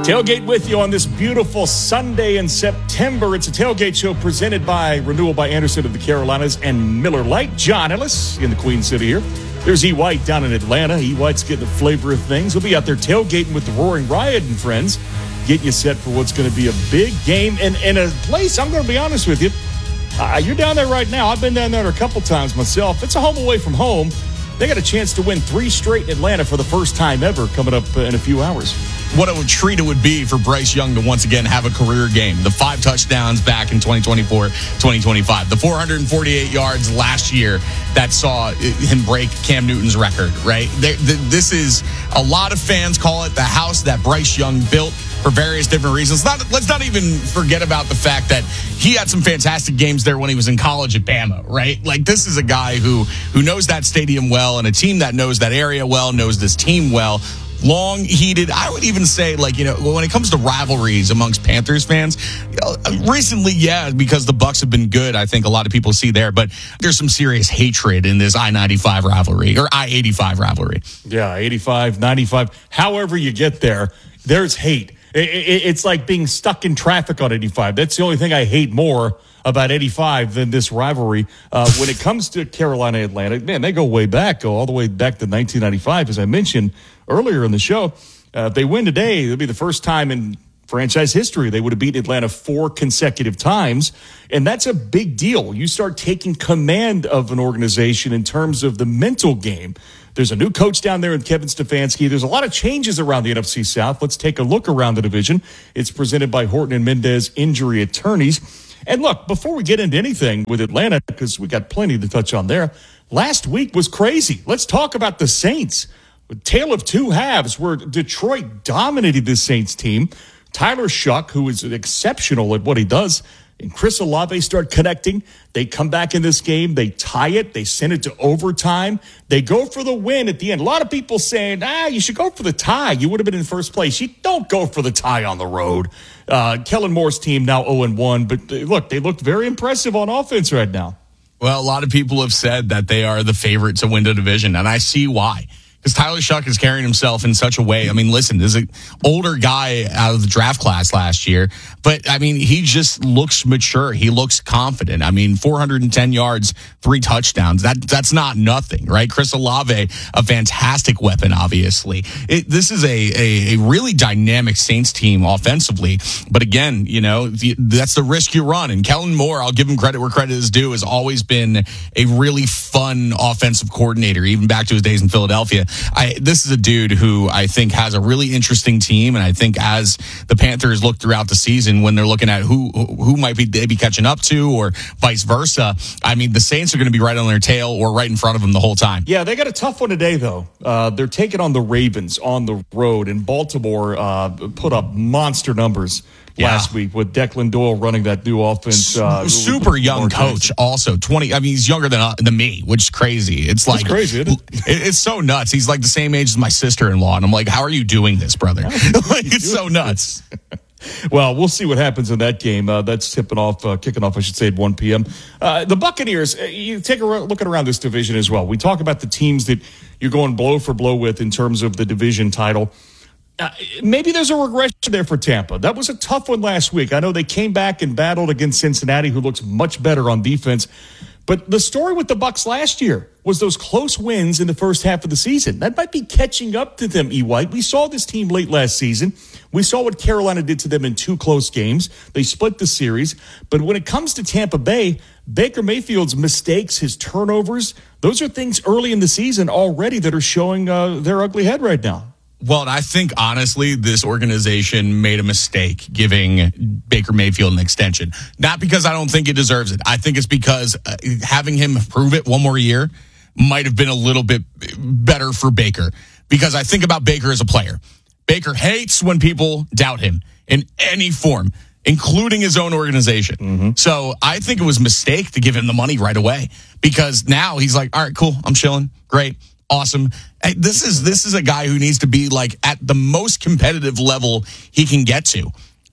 Tailgate with you on this beautiful Sunday in September. It's a tailgate show presented by Renewal by Anderson of the Carolinas and Miller Lite. John Ellis in the Queen City here. There's E. White down in Atlanta. E. White's getting the flavor of things. He'll be out there tailgating with the Roaring Riot and friends. Get you set for what's going to be a big game. And in a place, I'm going to be honest with you, you're down there right now. I've been down there a couple times myself. It's a home away from home. They got a chance to win 3 straight in Atlanta for the first time ever coming up in a few hours. What a treat it would be for Bryce Young to once again have a career game. The 5 touchdowns back in 2024-2025. The 448 yards last year that saw him break Cam Newton's record, right? This is, a lot of fans call it the house that Bryce Young built for various different reasons. Let's not even forget about the fact that he had some fantastic games there when he was in college at Bama, right? Like, this is a guy who knows that stadium well, and a team that knows that area well, knows this team well. Long heated. I would even say, when it comes to rivalries amongst Panthers fans, recently, yeah, because the Bucs have been good, I think a lot of people see there, but there's some serious hatred in this I-95 rivalry, or I-85 rivalry. Yeah, 85, 95. However you get there, there's hate. It's like being stuck in traffic on 85. That's the only thing I hate more about 85 than this rivalry. When it comes to Carolina, Atlanta, man, they go all the way back to 1995, as I mentioned earlier in the show. If they win today, it'll be the first time in franchise history they would have beaten Atlanta 4 consecutive times, and that's a big deal. You start taking command of an organization in terms of the mental game. There's a new coach down there in Kevin Stefanski. There's a lot of changes around the NFC South. Let's take a look around the division. It's presented by Horton and Mendez Injury Attorneys. And look, before we get into anything with Atlanta, because we got plenty to touch on there, last week was crazy. Let's talk about the Saints. A tale of 2 halves where Detroit dominated this Saints team. Tyler Shuck, who is exceptional at what he does, and Chris Olave start connecting. They come back in this game. They tie it. They send it to overtime. They go for the win at the end. A lot of people saying, you should go for the tie. You would have been in first place. You don't go for the tie on the road. Kellen Moore's team now 0-1. But look, they look very impressive on offense right now. Well, a lot of people have said that they are the favorite to win the division, and I see why. Because Tyler Shuck is carrying himself in such a way. I mean, listen, there's an older guy out of the draft class last year, but I mean, he just looks mature. He looks confident. I mean, 410 yards, 3 touchdowns. That's not nothing, right? Chris Olave, a fantastic weapon, obviously. This is a really dynamic Saints team offensively. But again, that's the risk you run. And Kellen Moore, I'll give him credit where credit is due, has always been a really fun offensive coordinator, even back to his days in Philadelphia. This is a dude who I think has a really interesting team, and I think as the Panthers look throughout the season, when they're looking at who might they be catching up to, or vice versa, I mean, the Saints are going to be right on their tail or right in front of them the whole time. Yeah, they got a tough one today, though. They're taking on the Ravens on the road, and Baltimore put up monster numbers last week with Declan Doyle running that new offense. Super young coach, also 20. I mean, he's younger than me, which is crazy. It's crazy, isn't it? It's so nuts. He's like the same age as my sister-in-law, and I'm like, how are you doing this, brother? It's so nuts. Well, we'll see what happens in that game. That's kicking off, I should say, at 1 p.m. The Buccaneers, you take a look around this division as well. We talk about the teams that you're going blow for blow with in terms of the division title. Maybe there's a regression there for Tampa. That was a tough one last week. I know they came back and battled against Cincinnati, who looks much better on defense. But the story with the Bucs last year was those close wins in the first half of the season. That might be catching up to them, E. White. We saw this team late last season. We saw what Carolina did to them in 2 close games. They split the series. But when it comes to Tampa Bay, Baker Mayfield's mistakes, his turnovers, those are things early in the season already that are showing their ugly head right now. Well, I think, honestly, this organization made a mistake giving Baker Mayfield an extension. Not because I don't think he deserves it. I think it's because having him prove it one more year might have been a little bit better for Baker. Because I think about Baker as a player. Baker hates when people doubt him in any form, including his own organization. Mm-hmm. So I think it was a mistake to give him the money right away. Because now he's like, all right, cool, I'm chilling, great. Awesome. Hey, this is a guy who needs to be like at the most competitive level he can get to.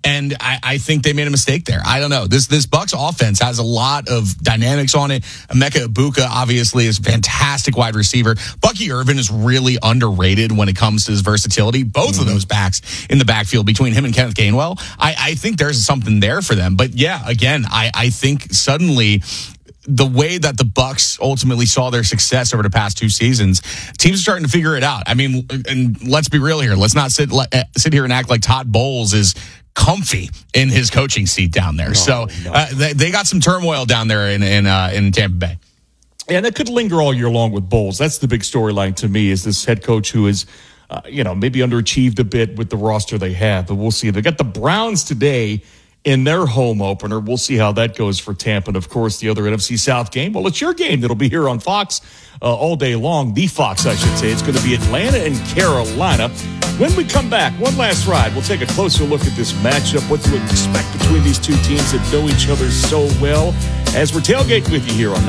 And I think they made a mistake there. I don't know. This Bucs offense has a lot of dynamics on it. Emeka Egbuka obviously is a fantastic wide receiver. Bucky Irvin is really underrated when it comes to his versatility. Both of those backs in the backfield between him and Kenneth Gainwell, I think there's something there for them. But yeah, again, I think suddenly the way that the Bucs ultimately saw their success over the past 2 seasons, teams are starting to figure it out. I mean, and let's be real here. Let's not sit here and act like Todd Bowles is comfy in his coaching seat down there. They got some turmoil down there in Tampa Bay. And that could linger all year long with Bowles. That's the big storyline to me, is this head coach who is, maybe underachieved a bit with the roster they have. But we'll see. They got the Browns today in their home opener. We'll see how that goes for Tampa. And, of course, the other NFC South game, well, it's your game that'll be here on Fox all day long. The Fox, I should say. It's going to be Atlanta and Carolina. When we come back, one last ride, we'll take a closer look at this matchup, what to expect between these two teams that know each other so well, as we're tailgating with you here on